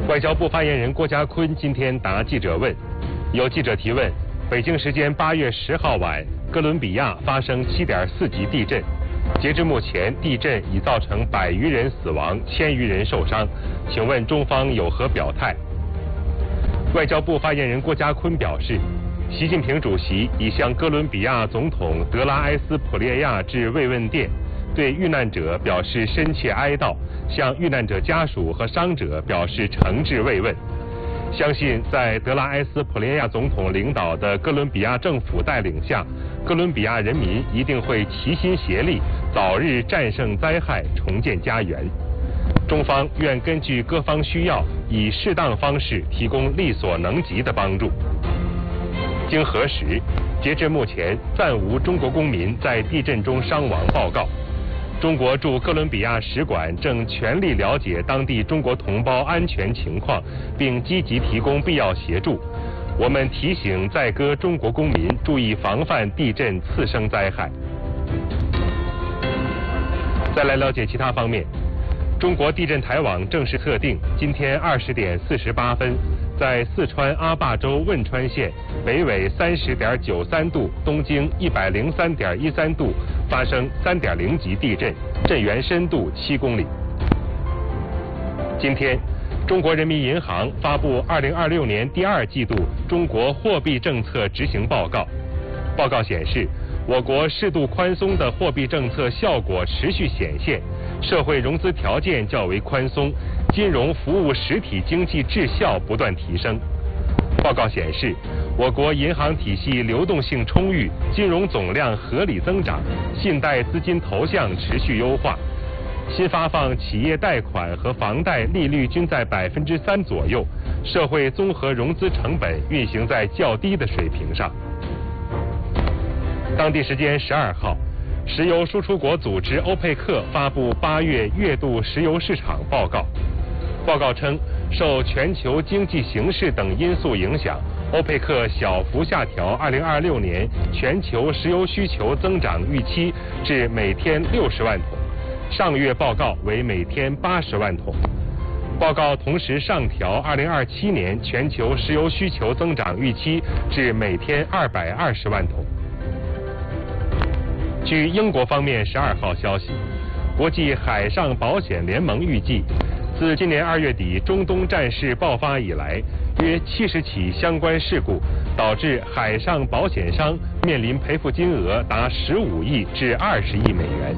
外交部发言人郭家坤今天答记者问，有记者提问，北京时间8月10号晚，哥伦比亚发生7.4级地震，截至目前，地震已造成100余人死亡，1000余人受伤，请问中方有何表态？外交部发言人郭家坤表示，习近平主席已向哥伦比亚总统德拉埃斯普列亚致慰问电，对遇难者表示深切哀悼，向遇难者家属和伤者表示诚挚慰问。相信在德拉埃斯普列亚总统领导的哥伦比亚政府带领下，哥伦比亚人民一定会齐心协力，早日战胜灾害，重建家园。中方愿根据各方需要，以适当方式提供力所能及的帮助。经核实，截至目前暂无中国公民在地震中伤亡报告。中国驻哥伦比亚使馆正全力了解当地中国同胞安全情况，并积极提供必要协助。我们提醒在哥中国公民注意防范地震次生灾害。再来了解其他方面，中国地震台网正式测定，今天20点48分，在四川阿坝州汶川县北纬30.93度，东经103.13度发生3.0级地震，震源深度7公里。今天，中国人民银行发布2026年第2季度中国货币政策执行报告。报告显示，我国适度宽松的货币政策效果持续显现，社会融资条件较为宽松，金融服务实体经济质效不断提升。报告显示，我国银行体系流动性充裕，金融总量合理增长，信贷资金投向持续优化，新发放企业贷款和房贷利率均在3%左右，社会综合融资成本运行在较低的水平上。当地时间12号，石油输出国组织欧佩克发布8月月度石油市场报告。报告称，受全球经济形势等因素影响，欧佩克小幅下调2026年全球石油需求增长预期至每天60万桶，上月报告为每天80万桶。报告同时上调2027年全球石油需求增长预期至每天220万桶。据英国方面12号消息，国际海上保险联盟预计，自今年2月底中东战事爆发以来，约70起相关事故导致海上保险商面临赔付金额达15亿至20亿美元。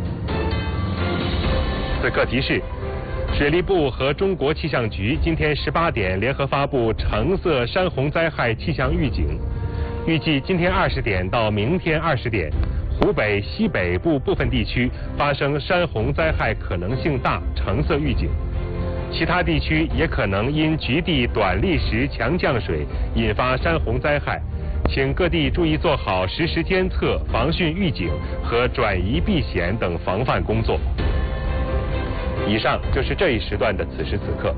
此刻提示，水利部和中国气象局今天18点联合发布橙色山洪灾害气象预警，预计今天20点到明天20点，湖北西北部部分地区发生山洪灾害可能性大，橙色预警。其他地区也可能因局地短砾石强降水引发山洪灾害，请各地注意做好实时监测、防汛预警和转移避险等防范工作。以上就是这一时段的此时此刻。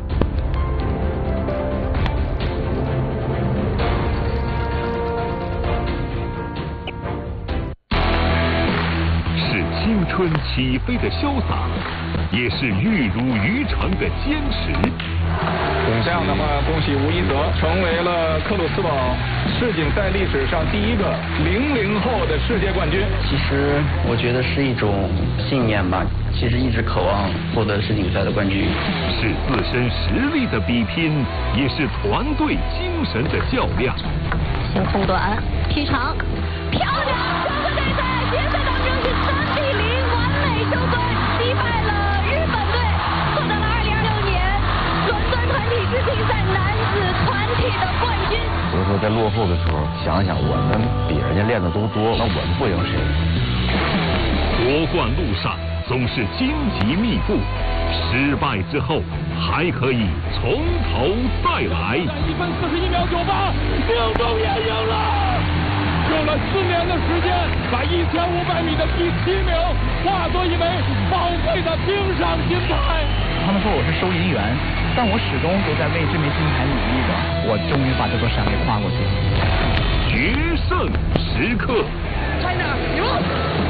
青春起飞的潇洒，也是玉汝于成的坚持。 这样的话，恭喜吴一泽成为了克鲁斯堡世锦赛历史上第一个00后的世界冠军。 其实我觉得是一种信念吧，其实一直渴望获得世锦赛的冠军。 是自身实力的比拼，也是团队精神的较量。 先空短，劈长，漂亮！中国队在决赛当中是3比0完美收队，击败了日本队，获得了2026年伦敦团体世锦赛男子团体的冠军。 所以说，在落后的时候，想想我们比人家练的都多，那我们不赢谁？ 夺冠路上总是荆棘密布，失败之后还可以从头再来。 1分41秒98，命中也赢了。用了4年的时间，把1500米的第7名化作一枚宝贵的冰上金牌。 他们说我是收银员，但我始终都在为这枚金牌努力着。我终于把这座山给跨过去了。 决胜时刻 China 赢！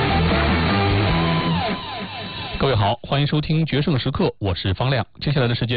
各位好，欢迎收听《决胜时刻》，我是方亮。接下来的时间。